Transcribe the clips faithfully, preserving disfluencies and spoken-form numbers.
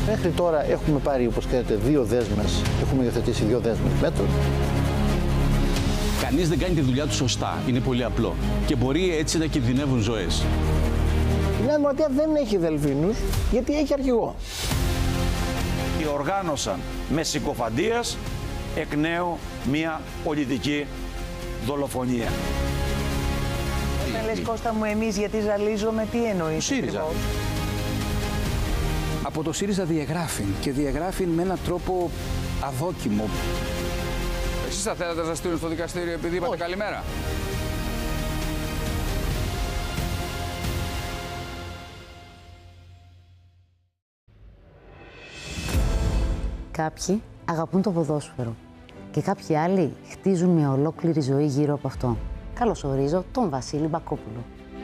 Μέχρι τώρα έχουμε πάρει, όπως ξέρετε, δύο δέσμες, έχουμε υιοθετήσει δύο δέσμες μέτρων. Κανείς δεν κάνει τη δουλειά του σωστά. Είναι πολύ απλό. Και μπορεί έτσι να κινδυνεύουν ζωές. Η Νέα Δημοκρατία δεν έχει δελφίνους, γιατί έχει αρχηγό. Οργάνωσαν με συκοφαντίες εκ νέου μια πολιτική δολοφονία. Όταν λες, Κώστα μου, εμείς γιατί ζαλίζομαι, τι εννοείς? ΣΥΡΙΖΑ. Από το ΣΥΡΙΖΑ διαγράφει και διαγράφει με έναν τρόπο αδόκιμο. Εσείς θα θέλατε να σας στείλουν στο δικαστήριο επειδή είπατε καλημέρα? Κάποιοι αγαπούν το ποδόσφαιρο και κάποιοι άλλοι χτίζουν μια ολόκληρη ζωή γύρω από αυτό. Καλωσορίζω τον Βασίλη Μπακόπουλο.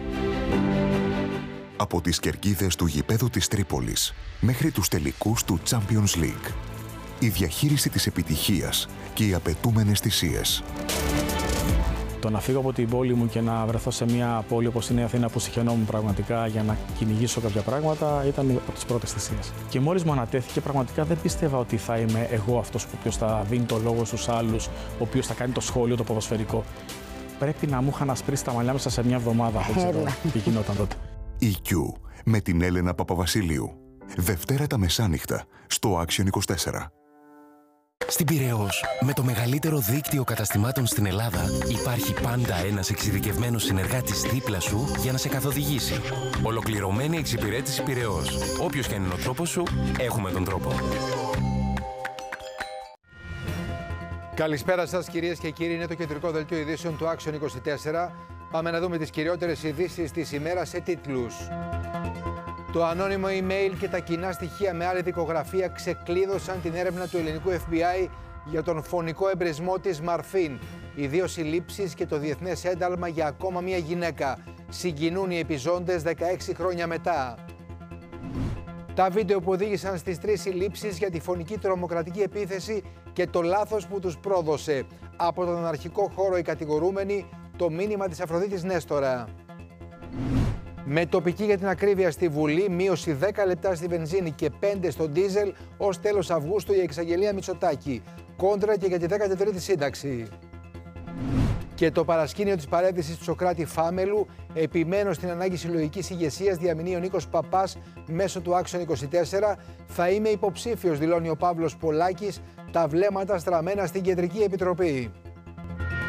Από τις κερκίδες του γηπέδου της Τρίπολης μέχρι τους τελικούς του Champions League. Η διαχείριση της επιτυχίας και οι απαιτούμενες θυσίες. Το να φύγω από την πόλη μου και να βρεθώ σε μια πόλη όπως είναι η Αθήνα που συχαινόμουν πραγματικά για να κυνηγήσω κάποια πράγματα ήταν από τις πρώτες θυσίες. Και μόλις μου ανατέθηκε, πραγματικά δεν πίστευα ότι θα είμαι εγώ αυτός ο οποίος θα δίνει το λόγο στους άλλους, ο οποίος θα κάνει το σχόλιο το ποδοσφαιρικό. Πρέπει να μου είχαν ασπρίσει τα μαλλιά μέσα σε μια εβδομάδα. Δεν ξέρω τι γινόταν τότε. Η Q με την Έλενα Παπαβασιλείου. Δευτέρα τα μεσάνυχτα στο Action είκοσι τέσσερα. Στην Πειραιώς, με το μεγαλύτερο δίκτυο καταστημάτων στην Ελλάδα, υπάρχει πάντα ένας εξειδικευμένος συνεργάτης δίπλα σου για να σε καθοδηγήσει. Ολοκληρωμένη εξυπηρέτηση Πειραιώς. Όποιος και αν είναι ο τρόπος σου, έχουμε τον τρόπο. Καλησπέρα σας, κυρίες και κύριοι. Είναι το κεντρικό δελτίο ειδήσεων του Action είκοσι τέσσερα. Πάμε να δούμε τις κυριότερες ειδήσεις της ημέρας σε τίτλους. Το ανώνυμο email και τα κοινά στοιχεία με άλλη δικογραφία ξεκλείδωσαν την έρευνα του ελληνικού Εφ Μπι Άι για τον φωνικό εμπρισμό της Μαρφίν. Οι δύο συλλήψεις και το διεθνές ένταλμα για ακόμα μία γυναίκα. Συγκινούν οι επιζώντες δεκαέξι χρόνια μετά. Τα βίντεο που οδήγησαν στις τρεις συλλήψεις για τη φωνική τρομοκρατική επίθεση και το λάθος που τους πρόδωσε. Από τον αρχικό χώρο οι κατηγορούμενοι, το μήνυμα της Αφροδίτης Νέστορα. Με τοπική για την ακρίβεια στη Βουλή, μείωση δέκα λεπτά στη βενζίνη και πέντε στο ντίζελ ως τέλος Αυγούστου η εξαγγελία Μητσοτάκη. Κόντρα και για τη δέκατη τρίτη σύνταξη. Και το παρασκήνιο της παρέτησης του Σωκράτη Φάμελου, επιμένω στην ανάγκη συλλογικής ηγεσίας, διαμηνεί ο Νίκος Παπάς μέσω του Action είκοσι τέσσερα. Θα είμαι υποψήφιος, δηλώνει ο Παύλος Πολάκης, τα βλέμματα στραμμένα στην Κεντρική Επιτροπή.